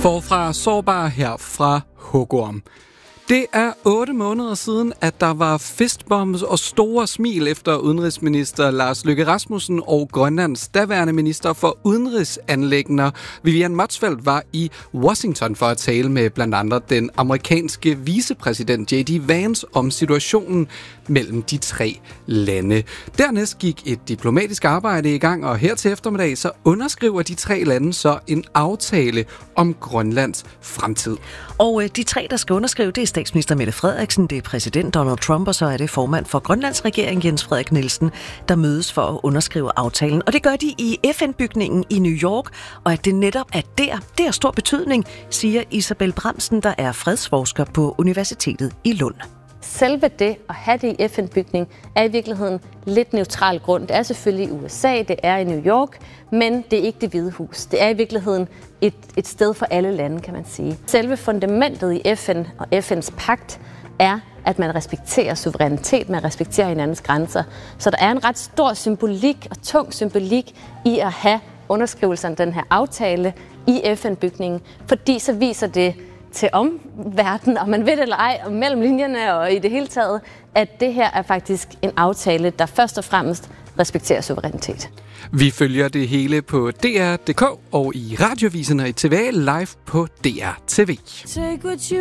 Forfra sårbar her fra Hugorm. Det er 8 måneder siden, at der var fistbombs og store smil efter udenrigsminister Lars Løkke Rasmussen og Grønlands daværende minister for udenrigsanliggender Vivian Motzfeldt var i Washington for at tale med blandt andet den amerikanske vicepræsident J.D. Vance om situationen mellem de 3 lande. Dernæst gik et diplomatisk arbejde i gang, og her til eftermiddag så underskriver de 3 lande så en aftale om Grønlands fremtid. Og de 3, der skal underskrive, det er statsminister Mette Frederiksen, det er præsident Donald Trump, og så er det formand for Grønlands regering Jens Frederik Nielsen, der mødes for at underskrive aftalen. Og det gør de i FN-bygningen i New York, og at det netop er der, det har stor betydning, siger Isabel Bramsen, der er fredsforsker på Universitetet i Lund. Selve det at have det i FN-bygning er i virkeligheden lidt neutral grund. Det er selvfølgelig i USA, det er i New York, men det er ikke Det Hvide Hus. Det er i virkeligheden et sted for alle lande, kan man sige. Selve fundamentet i FN og FN's pagt er, at man respekterer suverænitet, man respekterer hinandens grænser. Så der er en ret stor symbolik og tung symbolik i at have underskrivelsen af den her aftale i FN-bygningen, fordi så viser det til omverdenen, om man ved det eller ej, og mellem linjerne og i det hele taget, at det her er faktisk en aftale, der først og fremmest respekterer suverænitet. Vi følger det hele på DR.dk og i radioviserne i TV live på DR TV.